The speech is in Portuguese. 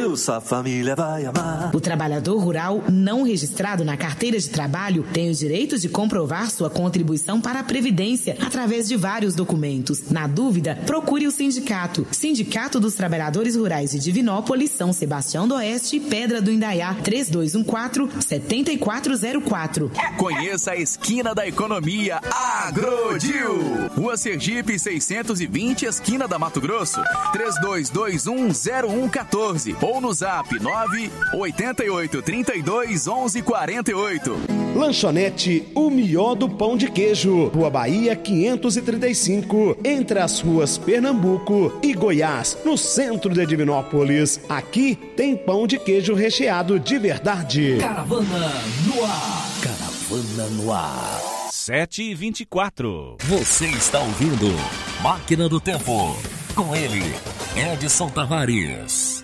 Brasil, sua família vai amar. O trabalhador rural não registrado na carteira de trabalho tem o direito de comprovar sua contribuição para a Previdência através de vários documentos. Na dúvida, procure o sindicato. Sindicato dos Trabalhadores Rurais de Divinópolis, São Sebastião do Oeste e Pedra do Indaiá, 3214-7404. Conheça a esquina da economia Agrodil. Rua Sergipe 620, esquina da Mato Grosso. 32210114 ou no zap 988321148. Lanchonete O Mió do Pão de Queijo, Rua Bahia 535, entre as ruas Pernambuco e Goiás, no centro de Divinópolis. Aqui tem pão de queijo recheado de verdade. Caravana no ar. Caravana no ar. 7h24. Você está ouvindo Máquina do Tempo. Com ele, Edson Tavares.